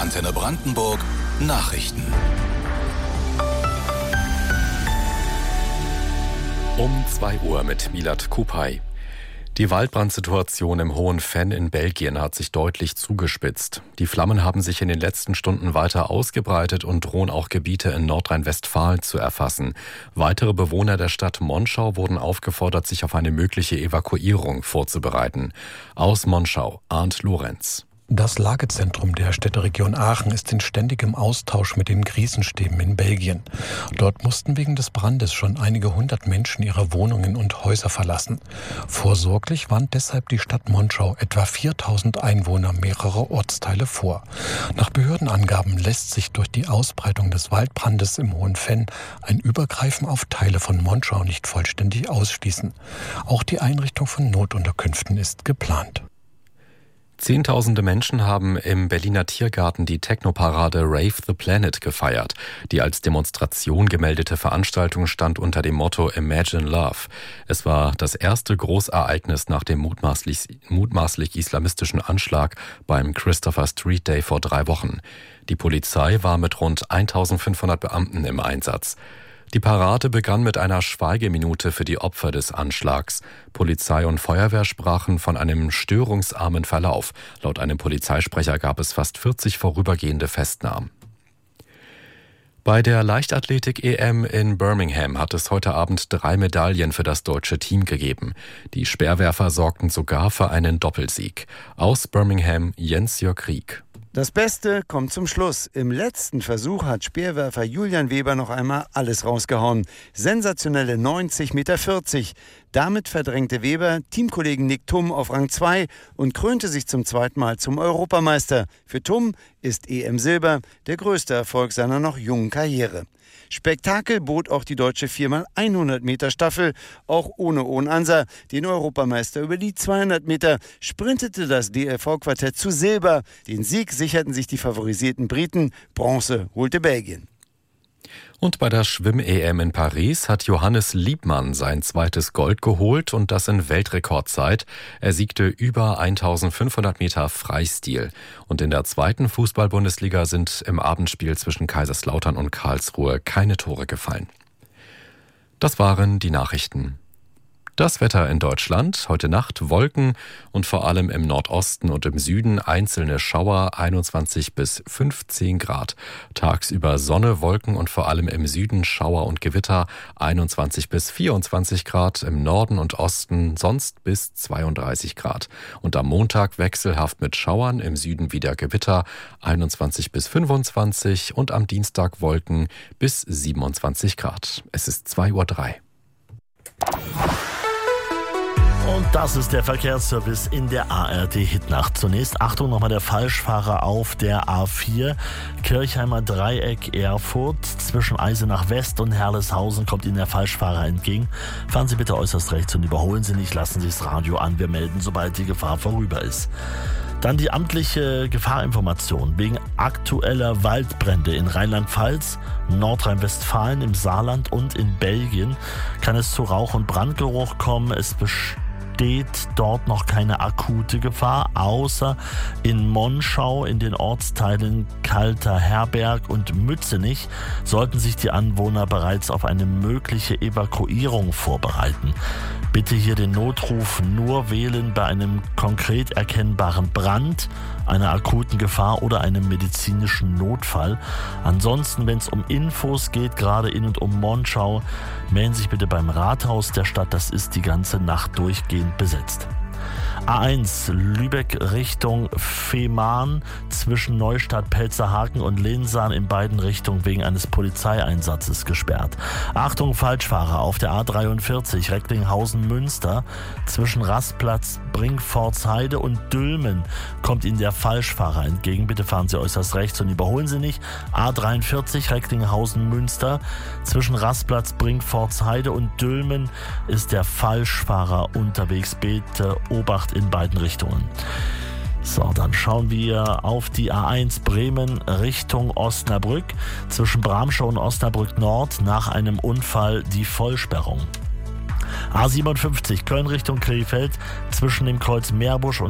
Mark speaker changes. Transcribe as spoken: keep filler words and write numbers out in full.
Speaker 1: Antenne Brandenburg Nachrichten.
Speaker 2: Um zwei Uhr mit Milad Kupay. Die Waldbrandsituation im Hohen Venn in Belgien hat sich deutlich zugespitzt. Die Flammen haben sich in den letzten Stunden weiter ausgebreitet und drohen auch Gebiete in Nordrhein-Westfalen zu erfassen. Weitere Bewohner der Stadt Monschau wurden aufgefordert, sich auf eine mögliche Evakuierung vorzubereiten. Aus Monschau, Arndt Lorenz.
Speaker 3: Das Lagezentrum der Städteregion Aachen ist in ständigem Austausch mit den Griesenstäben in Belgien. Dort mussten wegen des Brandes schon einige hundert Menschen ihre Wohnungen und Häuser verlassen. Vorsorglich warnt deshalb die Stadt Monschau etwa viertausend Einwohner mehrerer Ortsteile vor. Nach Behördenangaben lässt sich durch die Ausbreitung des Waldbrandes im Hohen Venn ein Übergreifen auf Teile von Monschau nicht vollständig ausschließen. Auch die Einrichtung von Notunterkünften ist geplant.
Speaker 2: Zehntausende Menschen haben im Berliner Tiergarten die Technoparade Rave the Planet gefeiert. Die als Demonstration gemeldete Veranstaltung stand unter dem Motto Imagine Love. Es war das erste Großereignis nach dem mutmaßlich, mutmaßlich islamistischen Anschlag beim Christopher Street Day vor drei Wochen. Die Polizei war mit rund eintausendfünfhundert Beamten im Einsatz. Die Parade begann mit einer Schweigeminute für die Opfer des Anschlags. Polizei und Feuerwehr sprachen von einem störungsarmen Verlauf. Laut einem Polizeisprecher gab es fast vierzig vorübergehende Festnahmen. Bei der Leichtathletik-E M in Birmingham hat es heute Abend drei Medaillen für das deutsche Team gegeben. Die Speerwerfer sorgten sogar für einen Doppelsieg. Aus Birmingham Jens-Jörg Rieck.
Speaker 4: Das Beste kommt zum Schluss. Im letzten Versuch hat Speerwerfer Julian Weber noch einmal alles rausgehauen. Sensationelle neunzig Komma vierzig Meter. Damit verdrängte Weber Teamkollegen Nick Thum auf Rang zwei und krönte sich zum zweiten Mal zum Europameister. Für Thum ist E M Silber der größte Erfolg seiner noch jungen Karriere. Spektakel bot auch die deutsche vier mal hundert Meter Staffel. Auch ohne Owen Ansa, den Europameister über die zweihundert Meter, sprintete das D L V-Quartett zu Silber. Den Sieg sicherten sich die favorisierten Briten. Bronze holte Belgien.
Speaker 2: Und bei der Schwimm-E M in Paris hat Johannes Liebmann sein zweites Gold geholt und das in Weltrekordzeit. Er siegte über eintausendfünfhundert Meter Freistil. Und in der zweiten Fußball-Bundesliga sind im Abendspiel zwischen Kaiserslautern und Karlsruhe keine Tore gefallen. Das waren die Nachrichten. Das Wetter in Deutschland: heute Nacht Wolken und vor allem im Nordosten und im Süden einzelne Schauer, einundzwanzig bis fünfzehn Grad. Tagsüber Sonne, Wolken und vor allem im Süden Schauer und Gewitter, einundzwanzig bis vierundzwanzig Grad. Im Norden und Osten sonst bis zweiunddreißig Grad. Und am Montag wechselhaft mit Schauern, im Süden wieder Gewitter, einundzwanzig bis fünfundzwanzig und am Dienstag Wolken bis siebenundzwanzig Grad. Es ist zwei Uhr drei.
Speaker 5: Und das ist der Verkehrsservice in der A R D-Hitnacht. Zunächst Achtung, nochmal der Falschfahrer auf der A vier. Kirchheimer Dreieck Erfurt. Zwischen Eisenach West und Herleshausen kommt Ihnen der Falschfahrer entgegen. Fahren Sie bitte äußerst rechts und überholen Sie nicht. Lassen Sie das Radio an. Wir melden, sobald die Gefahr vorüber ist. Dann die amtliche Gefahrinformation. Wegen aktueller Waldbrände in Rheinland-Pfalz, Nordrhein-Westfalen, im Saarland und in Belgien kann es zu Rauch- und Brandgeruch kommen. Es besteht dort noch keine akute Gefahr, außer in Monschau, in den Ortsteilen Kalter Herberg und Mützenich sollten sich die Anwohner bereits auf eine mögliche Evakuierung vorbereiten. Bitte hier den Notruf nur wählen bei einem konkret erkennbaren Brand, einer akuten Gefahr oder einem medizinischen Notfall. Ansonsten, wenn es um Infos geht, gerade in und um Monschau, melden Sie sich bitte beim Rathaus der Stadt. Das ist die ganze Nacht durchgehend besetzt. A eins Lübeck Richtung Fehmarn zwischen Neustadt, Pelzerhaken und Lensahn in beiden Richtungen wegen eines Polizeieinsatzes gesperrt. Achtung, Falschfahrer auf der A dreiundvierzig Recklinghausen-Münster zwischen Rastplatz, Brinkfordsheide und Dülmen kommt Ihnen der Falschfahrer entgegen. Bitte fahren Sie äußerst rechts und überholen Sie nicht. A dreiundvierzig Recklinghausen-Münster zwischen Rastplatz, Brinkfordsheide und Dülmen ist der Falschfahrer unterwegs. Bitte Obacht in beiden Richtungen. So, dann schauen wir auf die A eins Bremen Richtung Osnabrück. Zwischen Bramschau und Osnabrück Nord nach einem Unfall die Vollsperrung. A siebenundfünfzig Köln Richtung Krefeld zwischen dem Kreuz Meerbusch und